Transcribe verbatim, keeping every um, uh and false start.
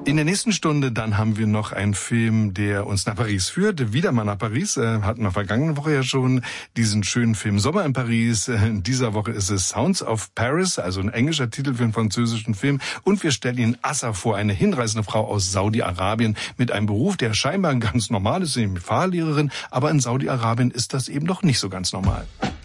In der nächsten Stunde dann haben wir noch einen Film, der uns nach Paris führt. Wieder mal nach Paris. Äh, hatten wir vergangene Woche ja schon diesen schönen Film Sommer in Paris. Äh, in dieser Woche ist es Sounds of Paris, also ein englischer Titel für einen französischen Film. Und wir stellen Ihnen Assa vor, eine hinreißende Frau aus Saudi-Arabien mit einem Beruf, der scheinbar ganz normal ist, nämlich Fahrlehrerin. Aber in Saudi-Arabien ist das eben doch nicht so ganz normal.